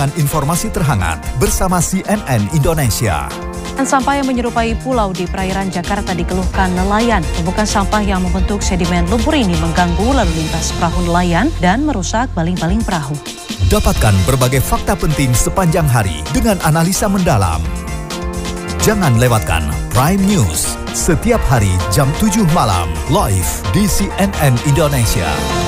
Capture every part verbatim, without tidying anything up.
Informasi terhangat bersama C N N Indonesia. Sampah yang menyerupai pulau di perairan Jakarta dikeluhkan nelayan. Tumpukan sampah yang membentuk sedimen lumpur ini mengganggu lalu lintas perahu nelayan dan merusak baling-baling perahu. Dapatkan berbagai fakta penting sepanjang hari dengan analisa mendalam. Jangan lewatkan Prime News setiap hari jam tujuh malam live di C N N Indonesia.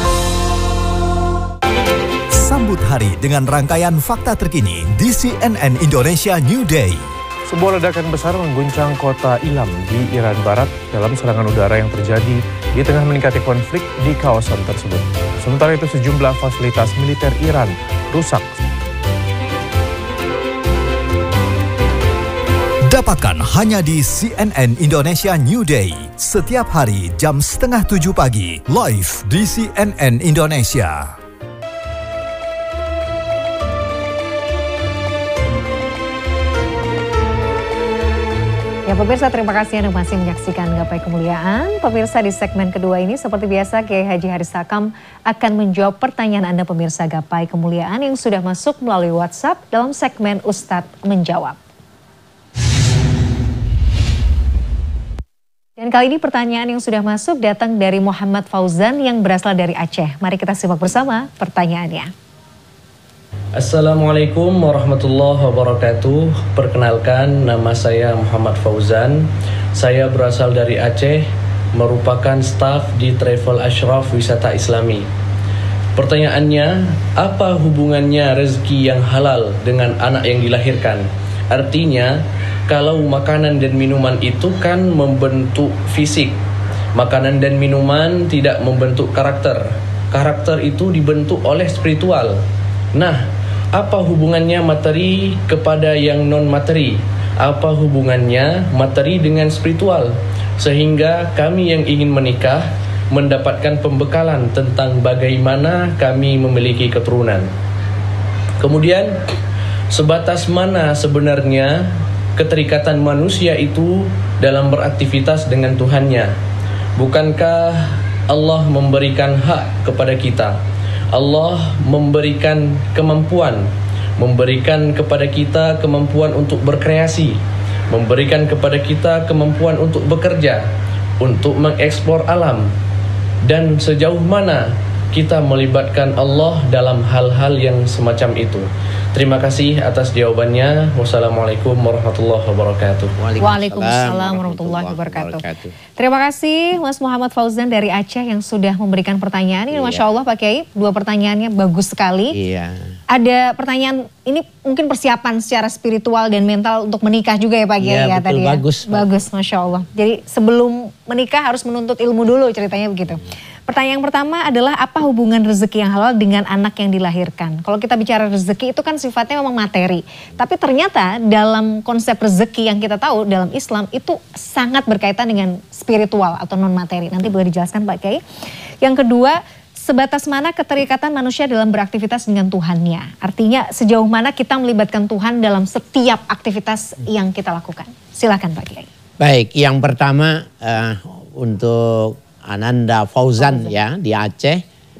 Sambut hari dengan rangkaian fakta terkini di C N N Indonesia New Day. Sebuah ledakan besar mengguncang kota Ilam di Iran Barat dalam serangan udara yang terjadi di tengah meningkatnya konflik di kawasan tersebut. Sementara itu sejumlah fasilitas militer Iran rusak. Dapatkan hanya di C N N Indonesia New Day setiap hari jam setengah tujuh pagi live di C N N Indonesia. Ya pemirsa, terima kasih Anda masih menyaksikan Gapai Kemuliaan. Pemirsa, di segmen kedua ini seperti biasa Kiai Haji Haris Hakam akan menjawab pertanyaan Anda pemirsa Gapai Kemuliaan yang sudah masuk melalui WhatsApp dalam segmen Ustadz Menjawab. Dan kali ini pertanyaan yang sudah masuk datang dari Muhammad Fauzan yang berasal dari Aceh. Mari kita simak bersama pertanyaannya. Assalamualaikum warahmatullahi wabarakatuh. Perkenalkan, nama saya Muhammad Fauzan. Saya berasal dari Aceh, merupakan staf di Travel Ashraf Wisata Islami. Pertanyaannya, apa hubungannya rezeki yang halal dengan anak yang dilahirkan? Artinya, kalau makanan dan minuman itu kan membentuk fisik, makanan dan minuman tidak membentuk karakter. Karakter itu dibentuk oleh spiritual. Nah, apa hubungannya materi kepada yang non-materi? Apa hubungannya materi dengan spiritual? Sehingga kami yang ingin menikah mendapatkan pembekalan tentang bagaimana kami memiliki keturunan. Kemudian, sebatas mana sebenarnya keterikatan manusia itu dalam beraktivitas dengan Tuhannya? Bukankah Allah memberikan hak kepada kita? Allah memberikan kemampuan, memberikan kepada kita kemampuan untuk berkreasi, memberikan kepada kita kemampuan untuk bekerja, untuk mengeksplor alam. Dan sejauh mana kita melibatkan Allah dalam hal-hal yang semacam itu? Terima kasih atas jawabannya. Wassalamualaikum warahmatullahi wabarakatuh. Waalaikumsalam warahmatullahi wabarakatuh. Terima kasih Mas Muhammad Fauzan dari Aceh yang sudah memberikan pertanyaan. Ini iya. Masya Allah Pak Kiai, dua pertanyaannya bagus sekali. Iya. Ada pertanyaan, ini mungkin persiapan secara spiritual dan mental untuk menikah juga ya Pak Kiai ya, ya tadi ya. Bagus. Bagus, Masya Allah. Jadi sebelum menikah harus menuntut ilmu dulu, ceritanya begitu. Pertanyaan yang pertama adalah apa hubungan rezeki yang halal dengan anak yang dilahirkan? Kalau kita bicara rezeki itu kan sifatnya memang materi. Tapi ternyata dalam konsep rezeki yang kita tahu dalam Islam itu sangat berkaitan dengan spiritual atau non materi. Nanti boleh dijelaskan Pak Kiai. Yang kedua, sebatas mana keterikatan manusia dalam beraktivitas dengan Tuhannya? Artinya sejauh mana kita melibatkan Tuhan dalam setiap aktivitas yang kita lakukan? Silakan Pak Kiai. Baik, yang pertama uh, untuk Ananda Fauzan, Fauzan ya di Aceh,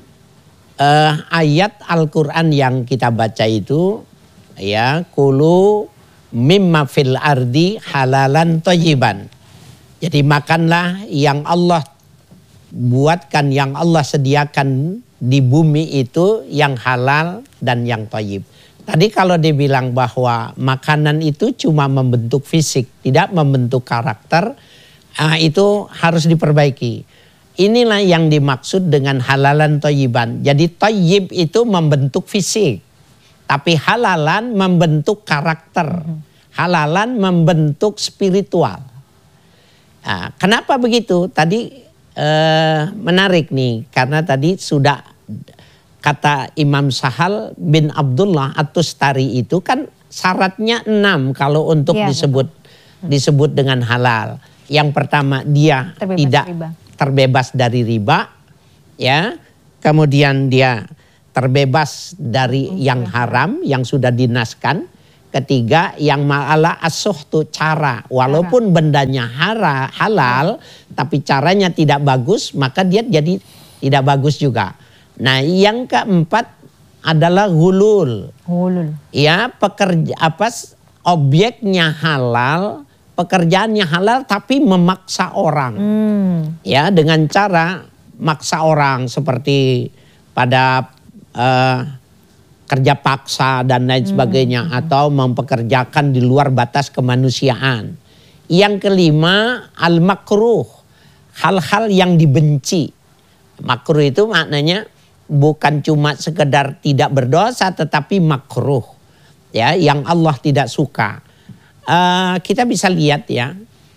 uh, ayat Al-Quran yang kita baca itu ya, kulu mimma fil ardi halalan thayyiban. Jadi makanlah yang Allah buatkan, yang Allah sediakan di bumi itu yang halal dan yang thayyib. Tadi kalau dibilang bahwa makanan itu cuma membentuk fisik, tidak membentuk karakter, uh, itu harus diperbaiki. Inilah yang dimaksud dengan halalan thayyiban. Jadi thayyib itu membentuk fisik. Tapi halalan membentuk karakter. Halalan membentuk spiritual. Nah, kenapa begitu? Tadi eh, menarik nih. Karena tadi sudah kata Imam Sahal bin Abdullah At-Tustari itu kan syaratnya enam kalau untuk ya, disebut betul. disebut dengan halal. Yang pertama dia Terbebas tidak... riba. terbebas dari riba, ya, kemudian dia terbebas dari yang haram yang sudah dinaskan. Ketiga, yang ma'ala as-suhtu, cara, walaupun bendanya hara, halal, tapi caranya tidak bagus, maka dia jadi tidak bagus juga. Nah, yang keempat adalah hulul. Hulul. Ya, pekerja apa objeknya halal, pekerjaannya halal tapi memaksa orang. Hmm. Ya, dengan cara maksa orang seperti pada uh, kerja paksa dan lain sebagainya, hmm. atau mempekerjakan di luar batas kemanusiaan. Yang kelima, al-makruh, hal-hal yang dibenci. Makruh itu maknanya bukan cuma sekedar tidak berdosa, tetapi makruh, ya, yang Allah tidak suka. Uh, kita bisa lihat ya,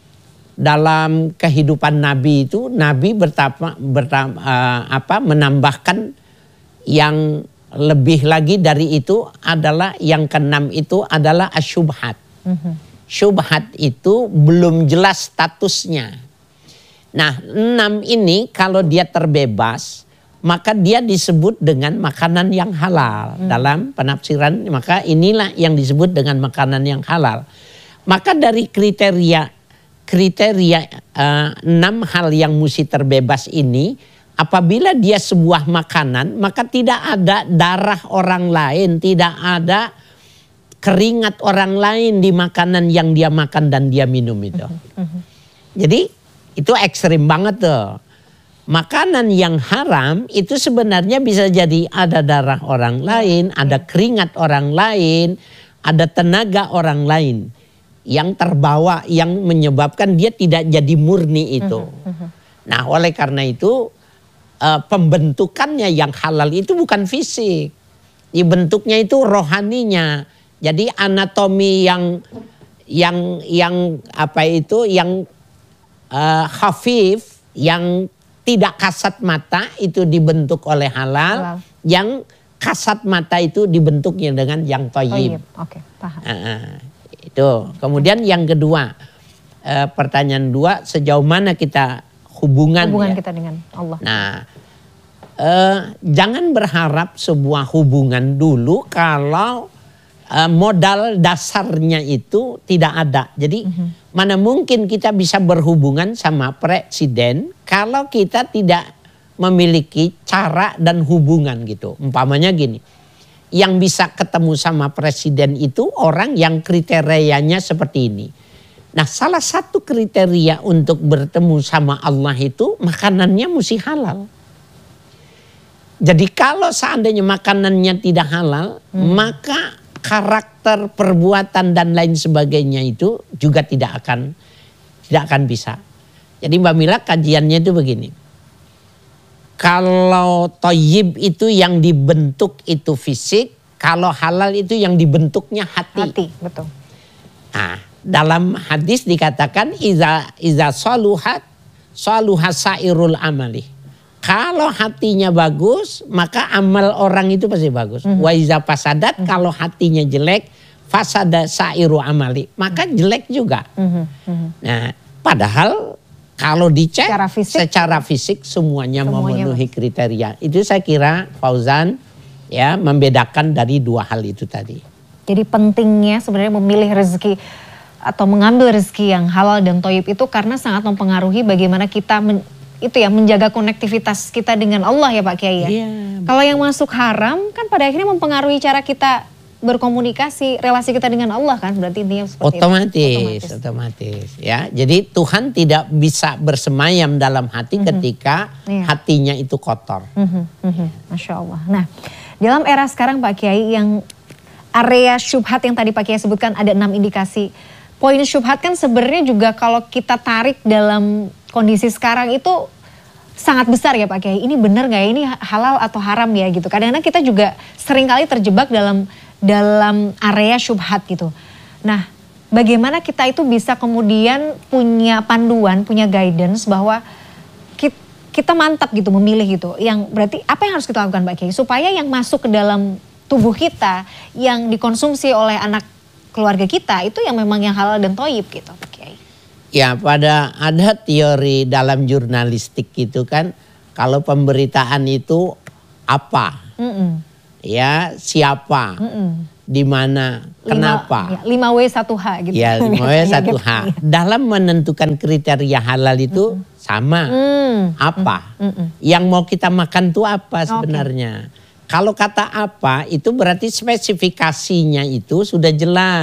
dalam kehidupan Nabi itu, Nabi bertapa, bertapa, uh, apa, menambahkan yang lebih lagi dari itu adalah yang keenam itu adalah asyubhat. Mm-hmm. Syubhat itu belum jelas statusnya. Nah, enam ini kalau dia terbebas, maka dia disebut dengan makanan yang halal. Hmm. Dalam penafsiran, maka inilah yang disebut dengan makanan yang halal. Maka dari kriteria kriteria uh, enam hal yang mesti terbebas ini, apabila dia sebuah makanan, maka tidak ada darah orang lain, tidak ada keringat orang lain di makanan yang dia makan dan dia minum itu. Hmm. Jadi itu ekstrim banget tuh. Makanan yang haram itu sebenarnya bisa jadi ada darah orang lain, ada keringat orang lain, ada tenaga orang lain yang terbawa, yang menyebabkan dia tidak jadi murni itu. Nah, oleh karena itu uh, pembentukannya yang halal itu bukan fisik. Bentuknya itu rohaninya. Jadi anatomi yang yang yang apa itu yang uh, khafif, yang tidak kasat mata itu dibentuk oleh halal, halal. Yang kasat mata itu dibentuknya dengan yang thayyib. Oke, paham. Uh, itu. Kemudian yang kedua, uh, pertanyaan dua, sejauh mana kita hubungan, hubungan ya? kita dengan Allah. Nah, uh, jangan berharap sebuah hubungan dulu kalau uh, modal dasarnya itu tidak ada. Jadi uh-huh. mana mungkin kita bisa berhubungan sama presiden kalau kita tidak memiliki cara dan hubungan gitu. Umpamanya gini, yang bisa ketemu sama presiden itu orang yang kriterianya seperti ini. Nah, salah satu kriteria untuk bertemu sama Allah itu makanannya mesti halal. Jadi kalau seandainya makanannya tidak halal, hmm. maka karakter, perbuatan dan lain sebagainya itu juga tidak akan tidak akan bisa. Jadi Mbak Mila, kajiannya itu begini. Kalau thayyib itu yang dibentuk itu fisik, kalau halal itu yang dibentuknya hati. Hati, betul. Nah, dalam hadis dikatakan iza iza saluhat saluha sairul amali. Kalau hatinya bagus, maka amal orang itu pasti bagus. Mm-hmm. Wa iza fasadat, mm-hmm. kalau hatinya jelek, fasada sairu amali, maka jelek juga. Mm-hmm. Nah, padahal kalau dicek secara fisik, secara fisik semuanya, semuanya memenuhi kriteria. Itu saya kira Fauzan ya membedakan dari dua hal itu tadi. Jadi pentingnya sebenarnya memilih rezeki atau mengambil rezeki yang halal dan thayyib itu karena sangat mempengaruhi bagaimana kita men, itu ya menjaga konektivitas kita dengan Allah ya Pak Kiai ya. Iya. Kalau yang masuk haram kan pada akhirnya mempengaruhi cara kita berkomunikasi, relasi kita dengan Allah kan, berarti intinya seperti otomatis, itu. Otomatis, otomatis ya. Jadi Tuhan tidak bisa bersemayam dalam hati mm-hmm. ketika yeah. hatinya itu kotor. Mm-hmm. Mm-hmm. Masya Allah. Nah, dalam era sekarang Pak Kiai yang area syubhat yang tadi Pak Kiai sebutkan ada enam indikasi. Poin syubhat kan sebenarnya juga kalau kita tarik dalam kondisi sekarang itu sangat besar ya Pak Kiai. Ini benar nggak ya? Ini halal atau haram ya gitu. Kadang-kadang kita juga seringkali terjebak dalam dalam area syubhat gitu. Nah, bagaimana kita itu bisa kemudian punya panduan, punya guidance bahwa kita, kita mantap gitu memilih gitu. Yang berarti apa yang harus kita lakukan Pak Kiai supaya yang masuk ke dalam tubuh kita, yang dikonsumsi oleh anak keluarga kita itu yang memang yang halal dan thayyib gitu Pak Kiai. Ya, pada ada teori dalam jurnalistik gitu kan, kalau pemberitaan itu apa? Mm-mm. Ya, siapa, di mana, kenapa. lima W satu H gitu. Ya, lima W satu H. Dalam menentukan kriteria halal itu mm-mm. sama. Mm. Apa. Mm-mm. Yang mau kita makan tuh apa sebenarnya. Okay. kalau kata apa itu berarti spesifikasinya itu sudah jelas.